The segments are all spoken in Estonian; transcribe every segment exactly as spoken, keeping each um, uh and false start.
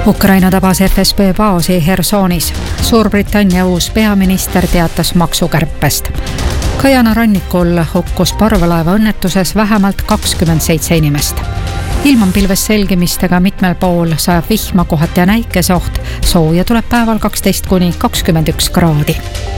Ukraina tabas F S B baasi Hersonis. Suurbritannia uus peaminister teatas maksukärpest. Guyana rannikul hukkus parvlaeva õnnetuses vähemalt kakskümmend seitse inimest. Ilmanpilves selgimistega mitmel pool sajab vihma, kohati ja näikesoht. Sooja tuleb päeval kaksteist kuni kakskümmend üks kraadi.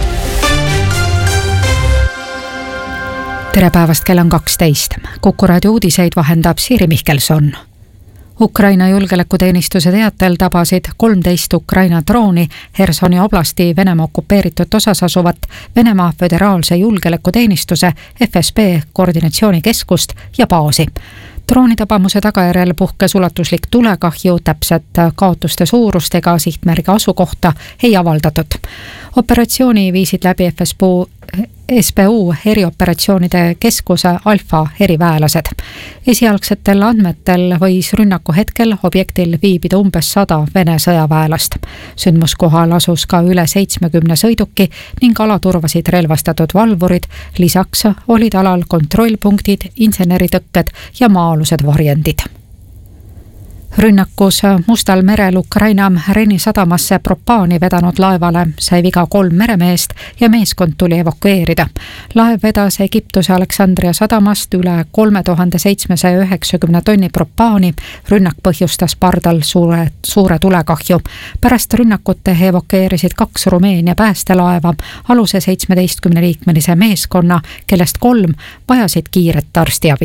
Tere päevast, kell on kaksteist. Kuku raadio uudiseid vahendab Siiri Mihkelson. Ukraina julgeolekuteenistuse teatel tabasid kolmteist Ukraina drooni Hersoni oblasti Venemaa okupeeritud osas asuvat Venemaa Föderaalse julgeolekuteenistuse F S B koordinatsioonikeskust ja baasi. Droonitabamuse tagajärjel puhkes ulatuslik tulekahju, täpset kaotuste suurust ega sihtmärgi asukohta ei avaldatud. Operatsiooni viisid läbi F S B U erioperatsioonide keskuse Alfa eriväelased. Esialgsetel andmetel võis rünnaku hetkel objektil viibida umbes sada Vene sõjaväelast. Sündmuskohal asus ka üle seitsmekümne sõiduki ning ala turvasid relvastatud valvurid. Lisaks olid alal kontrollpunktid, inseneritõkked ja maa-alused varjendid. Rünnakus Mustal merel Ukraina Reni sadamasse propaani vedanud laevale sai viga kolm meremeest ja meeskond tuli evakueerida. Laev vedas Egiptuse Aleksandria sadamast üle kolme tuhande seitsmesaja üheksakümne tonni propaani. Rünnak põhjustas pardal suure, suure tulekahju. Pärast rünnakut evakueerisid kaks Rumeenia päästelaeva aluse seitsmeteistkümne liikmelise meeskonna, kellest kolm vajasid kiiret arstiabi.